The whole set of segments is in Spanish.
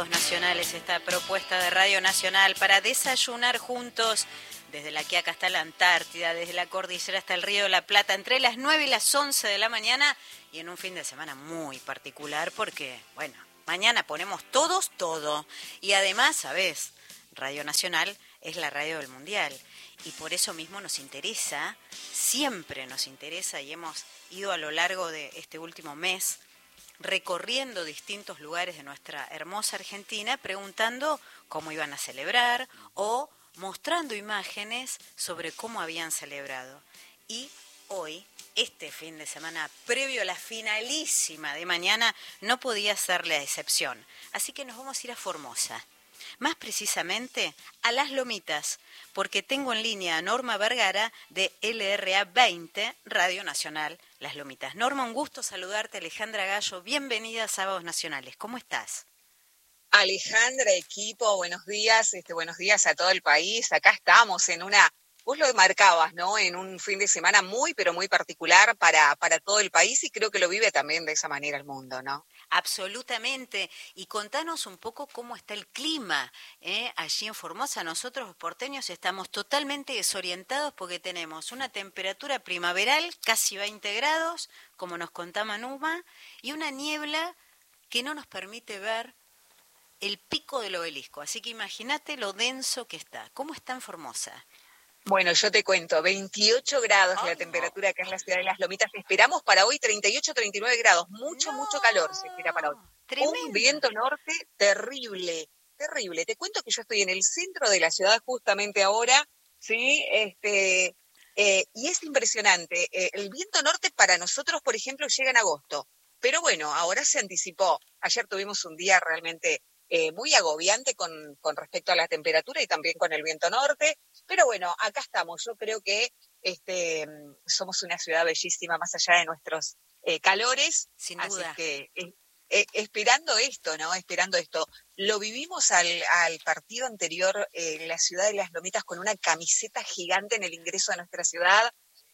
Nacionales, esta propuesta de Radio Nacional para desayunar juntos desde la Quiaca hasta la Antártida, desde la cordillera hasta el Río de la Plata, entre las 9 y las 11 de la mañana y en un fin de semana muy particular porque, bueno, mañana ponemos todos todo y además, ¿sabés? Radio Nacional es la radio del Mundial y por eso mismo nos interesa, siempre nos interesa y hemos ido a lo largo de este último mes recorriendo distintos lugares de nuestra hermosa Argentina, preguntando cómo iban a celebrar o mostrando imágenes sobre cómo habían celebrado. Y hoy, este fin de semana, previo a la finalísima de mañana, no podía ser la excepción. Así que nos vamos a ir a Formosa. Más precisamente a Las Lomitas, porque tengo en línea a Norma Vergara de LRA 20, Radio Nacional Las Lomitas. Norma, un gusto saludarte. Alejandra Gallo, bienvenida a Sábados Nacionales. ¿Cómo estás? Alejandra, equipo, buenos días a todo el país. Acá estamos en vos lo marcabas, ¿no? En un fin de semana muy, pero muy particular para todo el país y creo que lo vive también de esa manera el mundo, ¿no? Absolutamente. Y contanos un poco cómo está el clima allí en Formosa. Nosotros los porteños estamos totalmente desorientados porque tenemos una temperatura primaveral, casi 20 grados, como nos contaba Numa, y una niebla que no nos permite ver el pico del obelisco. Así que imagínate lo denso que está. ¿Cómo está en Formosa? Bueno, yo te cuento, 28 grados la temperatura acá en la ciudad de Las Lomitas. Esperamos para hoy 38, 39 grados. Mucho calor se espera para hoy. Tremendo. Un viento norte terrible, terrible. Te cuento que yo estoy en el centro de la ciudad justamente ahora, ¿sí? Y es impresionante. El viento norte para nosotros, por ejemplo, llega en agosto. Pero bueno, ahora se anticipó. Ayer tuvimos un día realmente muy agobiante con respecto a la temperatura y también con el viento norte. Pero bueno, acá estamos. Yo creo que somos una ciudad bellísima más allá de nuestros calores. Sin duda. Así que esperando esto, ¿no? Esperando esto. Lo vivimos al partido anterior en la ciudad de Las Lomitas con una camiseta gigante en el ingreso a nuestra ciudad.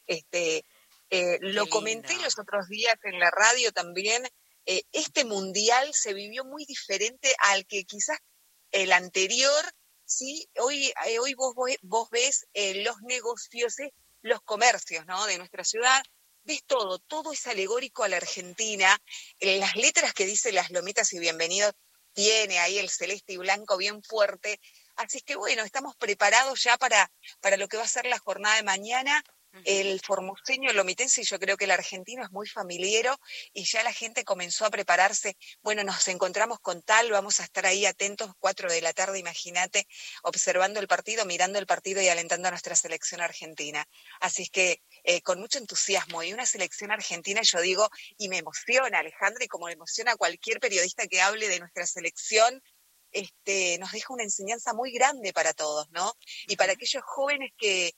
Lo comenté los otros días en la radio también. Este mundial se vivió muy diferente al que quizás el anterior. Sí, hoy vos ves los negocios, los comercios, ¿no? De nuestra ciudad, ves todo es alegórico a la Argentina. Las letras que dice Las Lomitas y Bienvenidos tiene ahí el celeste y blanco bien fuerte. Así que bueno, estamos preparados ya para lo que va a ser la jornada de mañana. El formoseño, el lomitense, y yo creo que el argentino es muy familiero y ya la gente comenzó a prepararse. Bueno, nos encontramos con tal, vamos a estar ahí atentos, 4 de la tarde, imagínate, observando el partido, mirando el partido y alentando a nuestra selección argentina. Así es que con mucho entusiasmo y una selección argentina, yo digo, y me emociona, Alejandra, y como emociona a cualquier periodista que hable de nuestra selección, nos deja una enseñanza muy grande para todos, ¿no? Y para aquellos jóvenes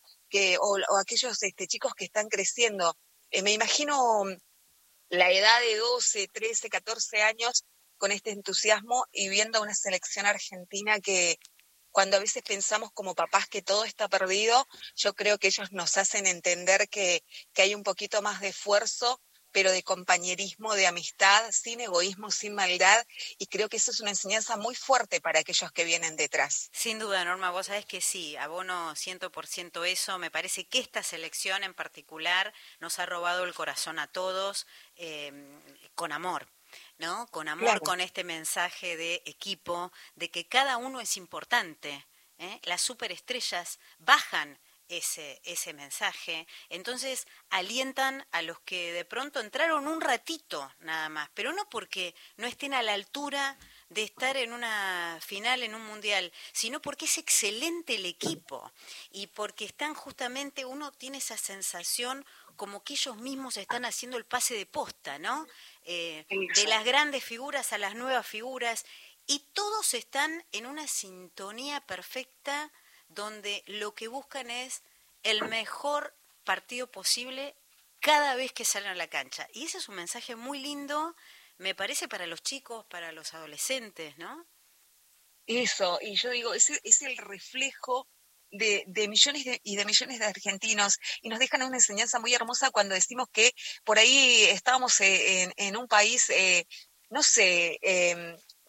o aquellos chicos que están creciendo. Me imagino la edad de 12, 13, 14 años con este entusiasmo y viendo una selección argentina que cuando a veces pensamos como papás que todo está perdido, yo creo que ellos nos hacen entender que hay un poquito más de esfuerzo, pero de compañerismo, de amistad, sin egoísmo, sin maldad, y creo que eso es una enseñanza muy fuerte para aquellos que vienen detrás. Sin duda, Norma, vos sabés que sí, abono 100% eso. Me parece que esta selección en particular nos ha robado el corazón a todos con amor, ¿no? Con amor, claro. Con este mensaje de equipo, de que cada uno es importante, ¿eh? Las superestrellas bajan ese mensaje, entonces alientan a los que de pronto entraron un ratito nada más, pero no porque no estén a la altura de estar en una final, en un mundial, sino porque es excelente el equipo y porque están justamente, uno tiene esa sensación como que ellos mismos están haciendo el pase de posta, ¿no? De las grandes figuras a las nuevas figuras y todos están en una sintonía perfecta donde lo que buscan es el mejor partido posible cada vez que salen a la cancha. Y ese es un mensaje muy lindo, me parece, para los chicos, para los adolescentes, ¿no? Eso, y yo digo, es el reflejo de millones y de millones de argentinos, y nos dejan una enseñanza muy hermosa cuando decimos que por ahí estábamos en un país, no sé,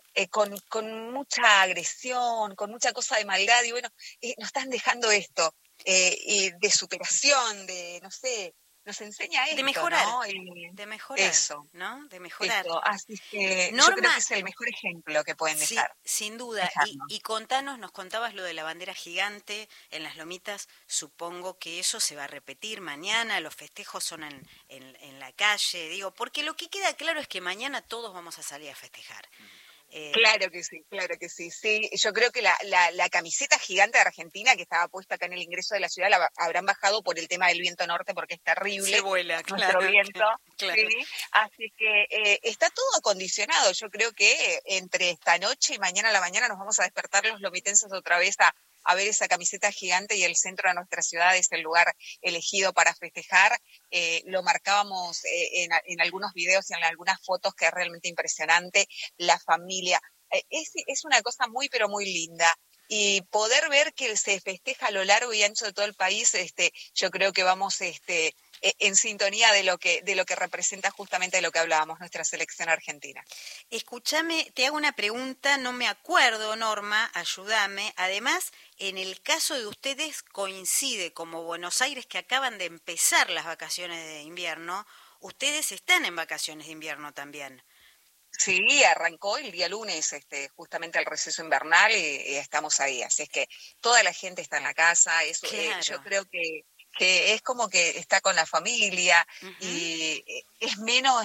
con mucha agresión, con mucha cosa de maldad, y bueno, nos están dejando esto, y de superación, de, no sé, nos enseña De esto, mejorar, ¿no? Eso, ¿no? De mejorar. eso, así que yo creo Norma, que es el mejor ejemplo que pueden sí, dejar, sin duda. dejarnos. Y contanos, nos contabas lo de la bandera gigante en las Lomitas. Supongo que eso se va a repetir mañana. Los festejos son en la calle. Digo, porque lo que queda claro es que mañana todos vamos a salir a festejar. Claro que sí, claro que sí. Sí, yo creo que la camiseta gigante de Argentina que estaba puesta acá en el ingreso de la ciudad habrán bajado por el tema del viento norte porque es Se terrible vuela, nuestro claro, viento. claro. Sí, así que está todo acondicionado. Yo creo que entre esta noche y mañana a la mañana nos vamos a despertar los lomitenses otra vez a ver esa camiseta gigante, y el centro de nuestra ciudad es el lugar elegido para festejar. Lo marcábamos en algunos videos y en algunas fotos, que es realmente impresionante. La familia, es una cosa muy, pero muy linda. Y poder ver que se festeja a lo largo y ancho de todo el país, yo creo que vamos en sintonía de lo que representa justamente de lo que hablábamos, nuestra selección argentina. Escúchame, te hago una pregunta, no me acuerdo, Norma, ayúdame. Además, en el caso de ustedes coincide como Buenos Aires, que acaban de empezar las vacaciones de invierno, ustedes están en vacaciones de invierno también. Sí, arrancó el día lunes, justamente el receso invernal, y estamos ahí. Así es que toda la gente está en la casa. Eso, Claro. yo creo que es como que está con la familia, Ujú. y es menos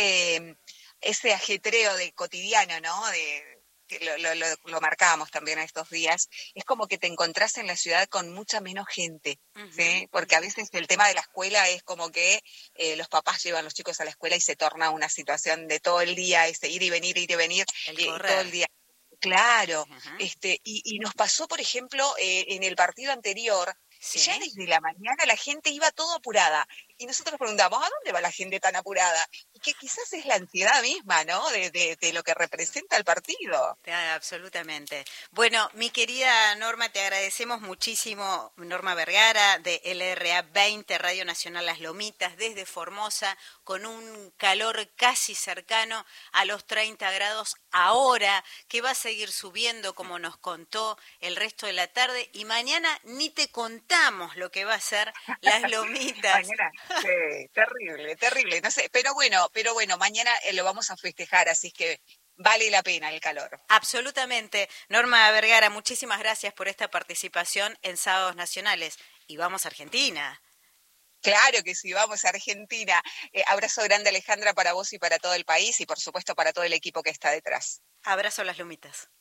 ese ajetreo de cotidiano, ¿no? Que lo marcábamos también estos días. Es como que te encontrás en la ciudad con mucha menos gente. Ujú, ¿Sí? Porque a veces el tema de la escuela es como que los papás llevan a los chicos a la escuela y se torna una situación de todo el día, ese ir y venir, el y todo correr. el día. Claro, Ujú. y nos pasó, por ejemplo, en el partido anterior, ya Sí. desde la mañana la gente iba todo apurada, y nosotros preguntamos, ¿a dónde va la gente tan apurada? Y que quizás es la ansiedad misma, ¿no? De lo que representa el partido. Absolutamente. Bueno, mi querida Norma, te agradecemos muchísimo, Norma Vergara, de LRA 20, Radio Nacional Las Lomitas, desde Formosa, con un calor casi cercano a los 30 grados ahora, que va a seguir subiendo, como nos contó, el resto de la tarde, y mañana ni te contamos lo que va a ser Las Lomitas. Mañana, sí, terrible, terrible, no sé, pero bueno, mañana lo vamos a festejar, así es que vale la pena el calor. Absolutamente. Norma Vergara, muchísimas gracias por esta participación en Sábados Nacionales. Y vamos a Argentina. Claro que sí, vamos a Argentina. Abrazo grande, Alejandra, para vos y para todo el país, y por supuesto para todo el equipo que está detrás. Abrazo a las Lomitas.